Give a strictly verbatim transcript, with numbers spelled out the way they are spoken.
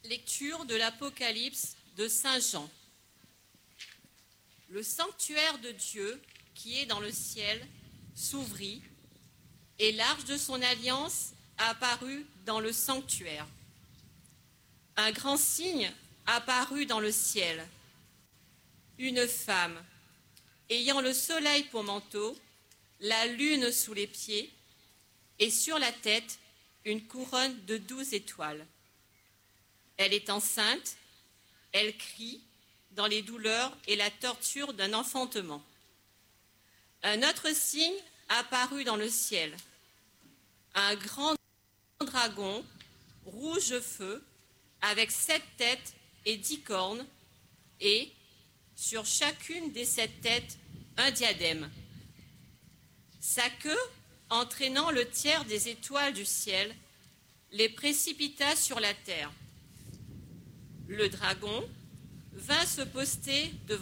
Lecture de l'Apocalypse de Saint Jean. Le sanctuaire de Dieu, qui est dans le ciel, s'ouvrit, et l'arche de son alliance apparut dans le sanctuaire. Un grand signe apparut dans le ciel. Une femme, ayant le soleil pour manteau, la lune sous les pieds, et sur la tête une couronne de douze étoiles. Elle est enceinte, elle crie dans les douleurs et la torture d'un enfantement. Un autre signe apparut dans le ciel. Un grand dragon, rouge feu, avec sept têtes et dix cornes, et, sur chacune des sept têtes, un diadème. Sa queue, entraînant le tiers des étoiles du ciel, les précipita sur la terre. Le dragon vint se poster devant